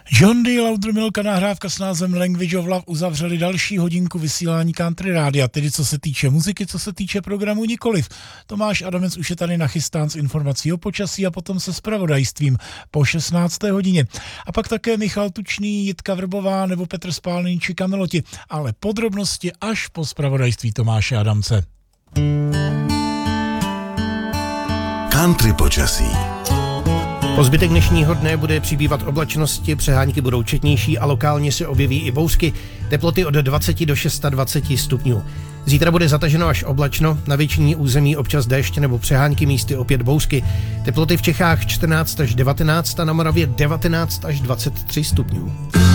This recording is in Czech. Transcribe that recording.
John D. Loudermilk a nahrávka s názvem Language of Love uzavřeli další hodinku vysílání Country Rádia, tedy co se týče muziky, co se týče programu nikoliv. Tomáš Adamec už je tady nachystán s informací o počasí a potom se zpravodajstvím po 16. hodině. A pak také Michal Tučný, Jitka Vrbová nebo Petr Spálný či Kameloti, ale podrobnosti až po zpravodajství Tomáše Adamce. Country počasí. Po zbytek dnešního dne bude přibývat oblačnosti, přehánky budou četnější a lokálně se objeví i bouřky, teploty od 20 do 26 stupňů. Zítra bude zataženo až oblačno, na většině území občas déšť nebo přehánky, místy opět bouřky. Teploty v Čechách 14 až 19 a na Moravě 19 až 23 stupňů.